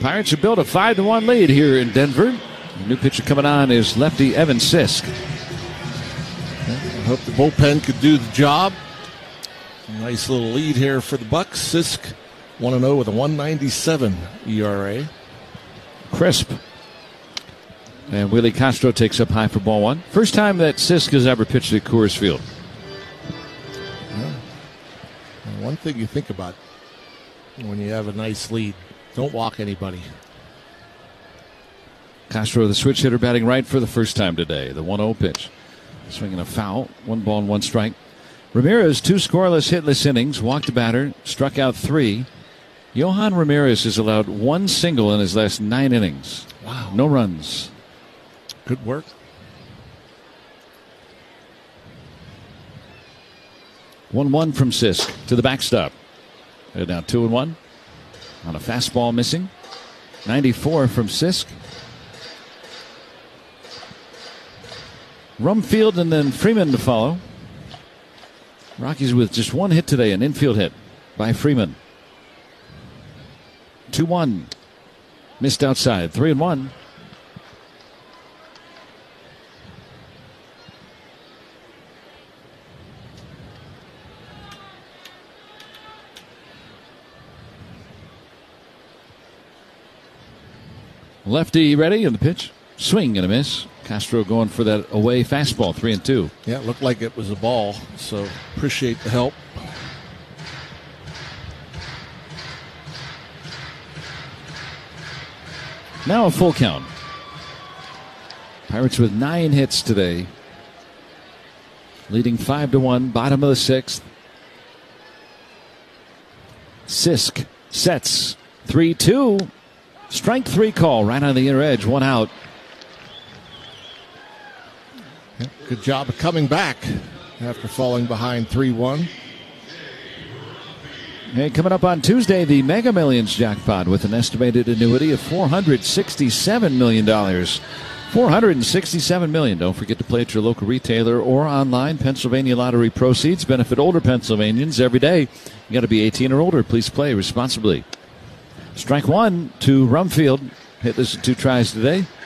Pirates have built a 5-1 lead here in Denver. The new pitcher coming on is lefty Evan Sisk. I hope the bullpen could do the job. Nice little lead here for the Bucks. Sisk 1-0 with a 1.97 ERA. Crisp. And Willie Castro takes up high for ball one. First time that Sisk has ever pitched at Coors Field. Yeah. One thing you think about when you have a nice lead, don't walk anybody. Castro, the switch hitter, batting right for the first time today. The 1-0 pitch. Swinging a foul. 1 ball and 1 strike. Ramirez, 2 scoreless, hitless innings. Walked a batter. Struck out 3. Johan Ramirez has allowed 1 single in his last 9 innings. Wow. No runs. Good work. One from Sisk to the backstop. They're now 2-1 on a fastball missing. 94 from Sisk. Rumfield and then Freeman to follow. Rockies with just 1 hit today, an infield hit by Freeman. 2-1. Missed outside. 3-1. Lefty ready in the pitch. Swing and a miss. Castro going for that away fastball, 3-2. Yeah, it looked like it was a ball, so appreciate the help. Now a full count. Pirates with 9 hits today. Leading 5-1, bottom of the 6th. Sisk sets 3-2. Strike 3 call right on the inner edge, 1 out. Good job of coming back after falling behind 3-1. And coming up on Tuesday, the Mega Millions jackpot with an estimated annuity of $467 million. $467 million. Don't forget to play at your local retailer or online. Pennsylvania Lottery proceeds benefit older Pennsylvanians every day. You got to be 18 or older. Please play responsibly. Strike 1 to Rumfield. Hit this in 2 tries today.